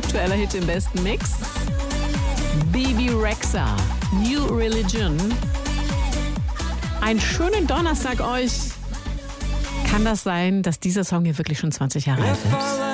aktueller Hit im besten Mix. Bebe Rexha, New Religion. Einen schönen Donnerstag euch. Kann das sein, dass dieser Song hier wirklich schon 20 Jahre alt ist?